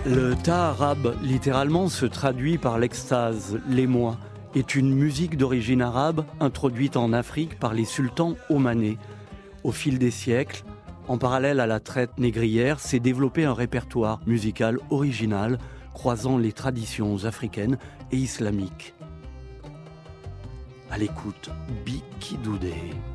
Le ta arabe, littéralement, se traduit par l'extase, l'émoi, est une musique d'origine arabe introduite en Afrique par les sultans omanais. Au fil des siècles, en parallèle à la traite négrière, s'est développé un répertoire musical original croisant les traditions africaines et islamiques. À l'écoute, Bi Kidoudé.